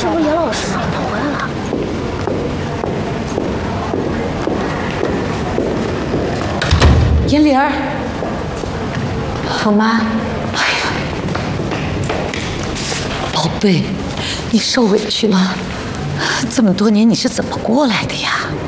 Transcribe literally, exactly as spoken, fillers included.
这不是严老师吗？他回来了。 严玲儿，福妈，哎呀，宝贝，你受委屈了。这么多年你是怎么过来的呀？